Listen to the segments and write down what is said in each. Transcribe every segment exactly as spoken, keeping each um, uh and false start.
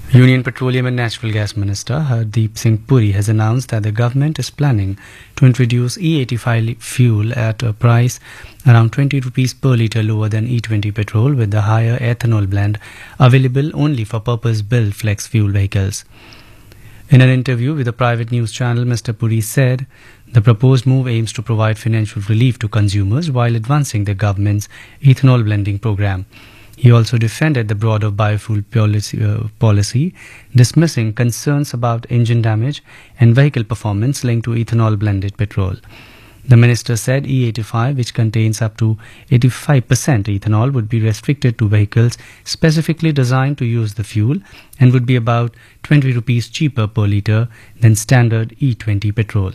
Union Petroleum and Natural Gas Minister Hardeep Singh Puri has announced that the government is planning to introduce E eighty-five fuel at a price around twenty rupees per litre lower than E twenty petrol, with the higher ethanol blend available only for purpose-built flex fuel vehicles. In an interview with a private news channel, Mister Puri said the proposed move aims to provide financial relief to consumers while advancing the government's ethanol blending program. He also defended the broader biofuel policy, uh, policy, dismissing concerns about engine damage and vehicle performance linked to ethanol-blended petrol. The minister said E eighty-five, which contains up to eighty-five percent ethanol, would be restricted to vehicles specifically designed to use the fuel and would be about twenty rupees cheaper per litre than standard E twenty petrol.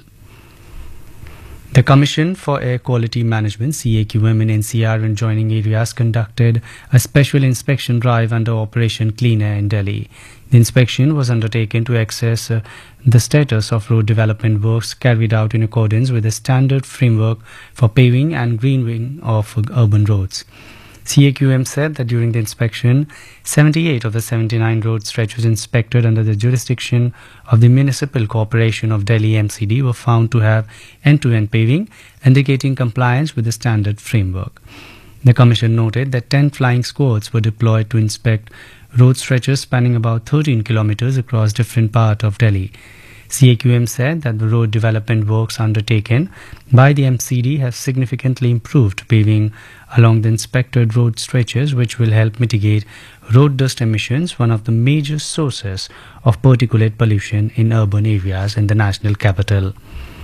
The Commission for Air Quality Management (C A Q M) in N C R and joining areas conducted a special inspection drive under Operation Clean Air in Delhi. The inspection was undertaken to assess uh, the status of road development works carried out in accordance with the standard framework for paving and greening of uh, urban roads. C A Q M said that during the inspection, seventy-eight of the seventy-nine road stretches inspected under the jurisdiction of the Municipal Corporation of Delhi M C D were found to have end-to-end paving, indicating compliance with the standard framework. The Commission noted that ten flying squads were deployed to inspect road stretches spanning about thirteen kilometers across different parts of Delhi. C A Q M said that the road development works undertaken by the M C D have significantly improved paving along the inspected road stretches, which will help mitigate road dust emissions, one of the major sources of particulate pollution in urban areas in the national capital.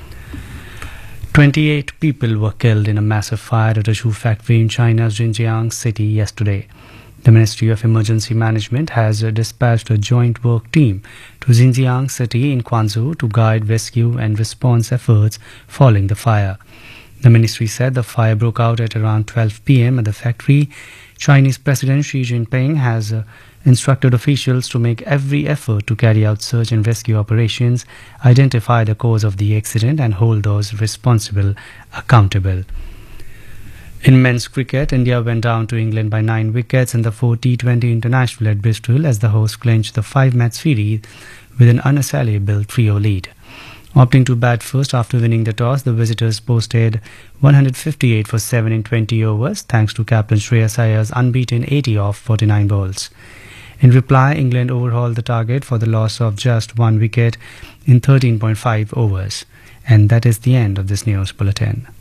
twenty-eight people were killed in a massive fire at a shoe factory in China's Xinjiang city yesterday. The Ministry of Emergency Management has uh, dispatched a joint work team to Xinjiang city in Quanzhou to guide rescue and response efforts following the fire. The ministry said the fire broke out at around twelve p m at the factory. Chinese President Xi Jinping has uh, instructed officials to make every effort to carry out search and rescue operations, identify the cause of the accident and hold those responsible accountable. In men's cricket, India went down to England by nine wickets in the four T twenty International at Bristol as the hosts clinched the five-match series with an unassailable three zero lead. Opting to bat first after winning the toss, the visitors posted one hundred fifty-eight for seven in twenty overs thanks to captain Shreyas Iyer's unbeaten eighty off forty-nine balls. In reply, England overhauled the target for the loss of just one wicket in thirteen point five overs. And that is the end of this news bulletin.